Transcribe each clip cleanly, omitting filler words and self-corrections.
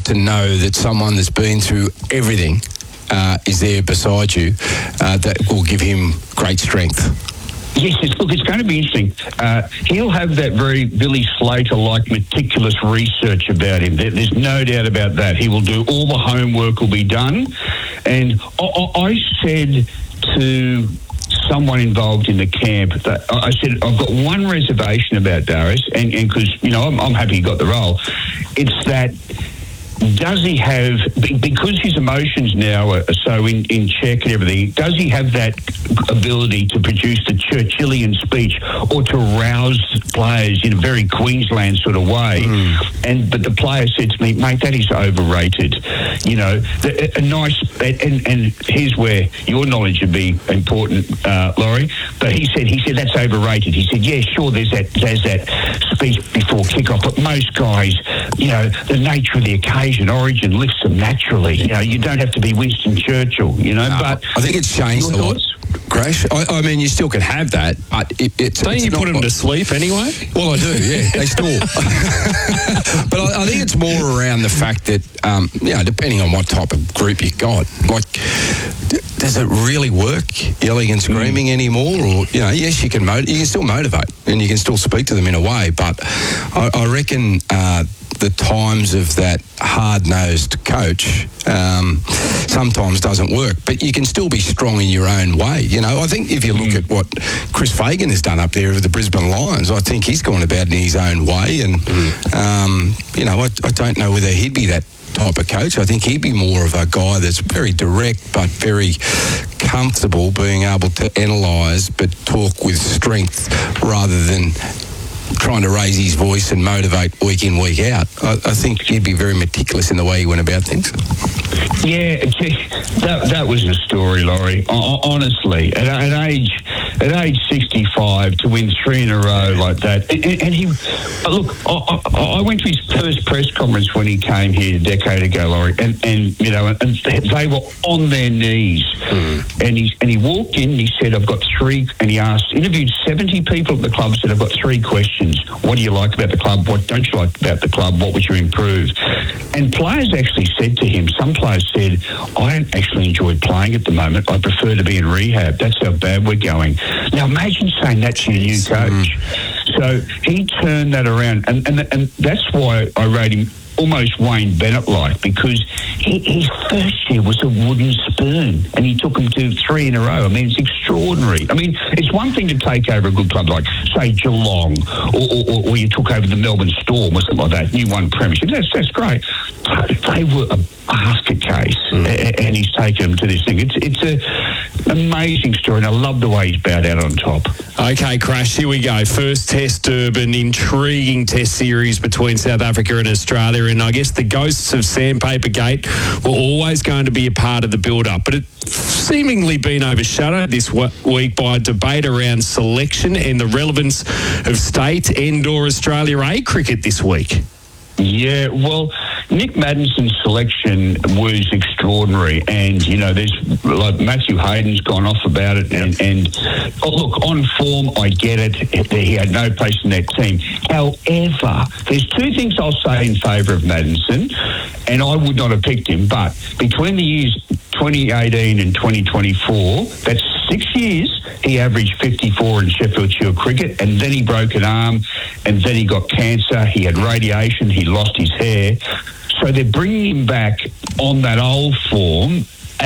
to know that someone that's been through everything is there beside you. That will give him great strength. Yes, look, it's going to be interesting. He'll have that very Billy Slater-like meticulous research about him. There's no doubt about that. He will do all the homework will be done. And I said to someone involved in the camp that I said, I've got one reservation about Darius, and because, I'm happy he got the role. It's that, does he have, because his emotions now are so in check and everything, does he have that ability to produce the Churchillian speech or to rouse players in a very Queensland sort of way? But the player said to me, mate, that is overrated. A nice, and here's where your knowledge would be important, Laurie, but he said that's overrated. He said, yeah, sure, there's that speech before kickoff, but most guys, the nature of the occasion, Origin lifts them naturally. You don't have to be Winston Churchill, but I think it's changed a lot. Crash. I mean, you still could have that, but don't you put them to sleep anyway? Well, I do, yeah. They snore. But I think it's more around the fact that, depending on what type of group you got, does it really work, yelling and screaming anymore? Or, yes, you can still motivate and you can still speak to them in a way, but I reckon the times of that hard-nosed coach sometimes doesn't work, but you can still be strong in your own way. I think if you look at what Chris Fagan has done up there with the Brisbane Lions, I think he's gone about it in his own way, and I don't know whether he'd be that type of coach. I think he'd be more of a guy that's very direct but very comfortable being able to analyse but talk with strength rather than trying to raise his voice and motivate week in, week out. I think he'd be very meticulous in the way he went about things. Yeah, that was a story, Laurie. Honestly, at age 65, to win 3 in a row like that, and he look. I went to his first press conference when he came here a decade ago, Laurie, and they were on their knees, and he walked in. And he said, "I've got 3," and he interviewed 70 people at the club. Said, "I've got 3 questions. What do you like about the club? What don't you like about the club? What would you improve?" And players actually said to him, some players said, "I don't actually enjoy playing at the moment. I prefer to be in rehab. That's how bad we're going." Now imagine saying that to your new coach. So he turned that around, and that's why I rate him almost Wayne Bennett-like, because his first year was a wooden spoon and he took them to 3 in a row. I mean, it's extraordinary. I mean, it's one thing to take over a good club like, say, Geelong, or you took over the Melbourne Storm or something like that, and you won premiership. That's great. They were a basket case, and he's taken them to this thing. It's an amazing story, and I love the way he's bowed out on top. Okay, Crash, here we go. First Test Durban, intriguing Test series between South Africa and Australia, and I guess the ghosts of Sandpaper Gate were always going to be a part of the build-up, but it's seemingly been overshadowed this week by a debate around selection and the relevance of state and/or Australia A cricket this week. Yeah, well, Nick Maddison's selection was extraordinary, and there's like Matthew Hayden's gone off about it, and look, on form, I get it. He had no place in that team. However, there's 2 things I'll say in favour of Maddison, and I would not have picked him, but between the years 2018 and 2024, that's 6 years, he averaged 54 in Sheffield Shield cricket, and then he broke an arm, and then he got cancer, he had radiation, he lost his hair. So they're bringing him back on that old form,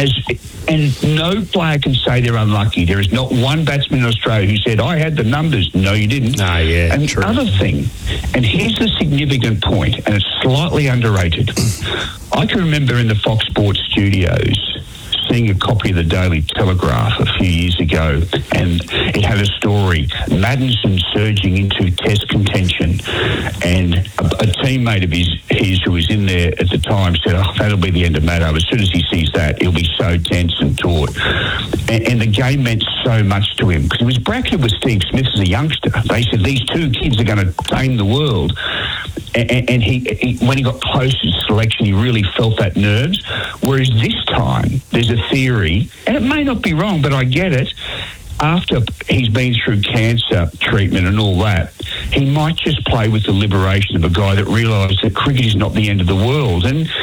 and no player can say they're unlucky. There is not one batsman in Australia who said, "I had the numbers." No, you didn't. No, yeah, and true. the other thing, and here's the significant point, and it's slightly underrated. I can remember in the Fox Sports studios seeing a copy of the Daily Telegraph a few years ago, and it had a story, Maddison surging into Test contention, and a teammate of his who was in there at the time said, "Oh, that'll be the end of Maddo. As soon as he sees that, he'll be so tense and taut." And the game meant so much to him, because he was bracketed with Steve Smith as a youngster. They said, these 2 kids are going to tame the world. And he when he got close to selection, he really felt that nerves. Whereas this time, there's a theory, and it may not be wrong, but I get it, after he's been through cancer treatment and all that, he might just play with the liberation of a guy that realised that cricket is not the end of the world. And